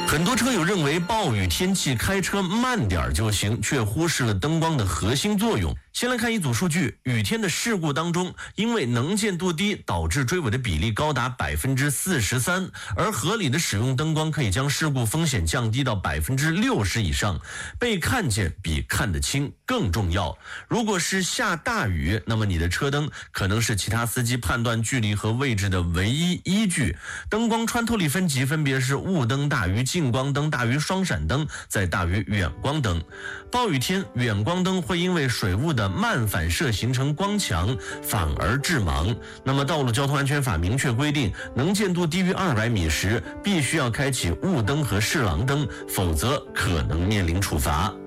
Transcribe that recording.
很多车友认为暴雨天气开车慢点就行，却忽视了灯光的核心作用。先来看一组数据，雨天的事故当中，因为能见度低导致追尾的比例高达 43%， 而合理的使用灯光可以将事故风险降低到 60% 以上。被看见比看得清更重要。如果是下大雨，那么你的车灯可能是其他司机判断距离和位置的唯一依据。灯光穿透力分级分别是雾灯大于近光灯大于双闪灯再大于远光灯。暴雨天远光灯会因为水雾的慢反射形成光墙，反而致盲。那么道路交通安全法明确规定，能见度低于200米时必须要开启雾灯和示廊灯，否则可能面临处罚。